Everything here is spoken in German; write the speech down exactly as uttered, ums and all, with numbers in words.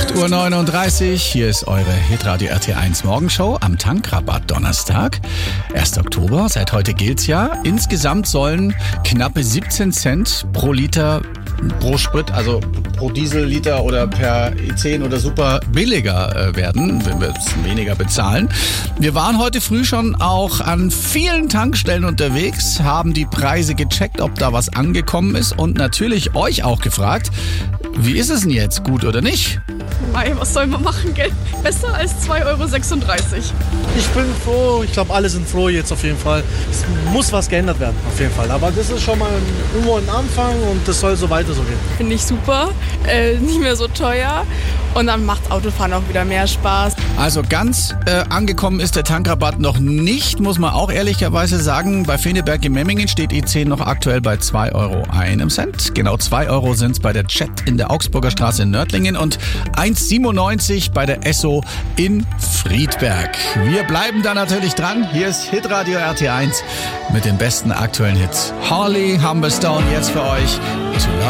acht Uhr neununddreißig, hier ist eure Hitradio R T eins Morgenshow am Tankrabatt Donnerstag, erster Oktober. Seit heute gilt's ja. Insgesamt sollen knappe siebzehn Cent pro Liter pro Sprit, also pro Dieselliter oder per E zehn oder Super billiger werden, wenn wir es weniger bezahlen. Wir waren heute früh schon auch an vielen Tankstellen unterwegs, haben die Preise gecheckt, ob da was angekommen ist und natürlich euch auch gefragt, wie ist es denn jetzt, gut oder nicht? Mei, was soll man machen, gell? Besser als zwei Euro sechsunddreißig. Ich bin froh, ich glaube, alle sind froh jetzt auf jeden Fall. Es muss was geändert werden, auf jeden Fall. Aber das ist schon mal irgendwo ein Anfang und das soll so weiter so gehen. Finde ich super, äh, nicht mehr so teuer und dann macht Autofahren auch wieder mehr Spaß. Also ganz äh, angekommen ist der Tankrabatt noch nicht, muss man auch ehrlicherweise sagen. Bei Feneberg in Memmingen steht E zehn noch aktuell bei zwei Euro einem Cent. Genau zwei Euro sind es bei der Chat in der Augsburger Straße in Nördlingen und eins Euro siebenundneunzig bei der Esso in Friedberg. Wir bleiben da natürlich dran. Hier ist Hitradio R T eins mit den besten aktuellen Hits. Holly Humberstone jetzt für euch.